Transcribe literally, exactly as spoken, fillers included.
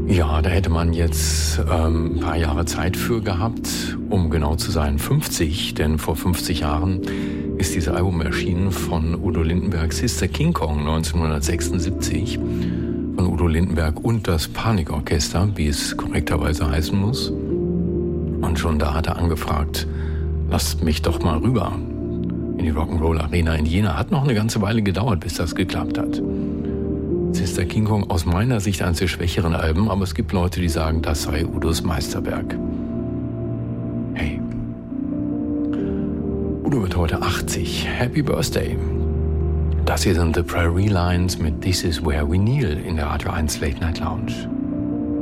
Ja, da hätte man jetzt ähm, ein paar Jahre Zeit für gehabt, um genau zu sein fünfzig, denn vor fünfzig Jahren ist dieses Album erschienen von Udo Lindenberg, Sister King Kong neunzehnhundertsechsundsiebzig, von Udo Lindenberg und das Panikorchester, wie es korrekterweise heißen muss. Und schon da hat er angefragt, lasst mich doch mal rüber in die Rock'n'Roll Arena in Jena. Hat noch eine ganze Weile gedauert, bis das geklappt hat. Sister King Kong aus meiner Sicht eines der schwächeren Alben, aber es gibt Leute, die sagen, das sei Udos Meisterwerk. Hey. Udo wird heute achtzig. Happy Birthday. Das hier sind The Prairie Lines mit This Is Where We Kneel in der Radio eins Late Night Lounge.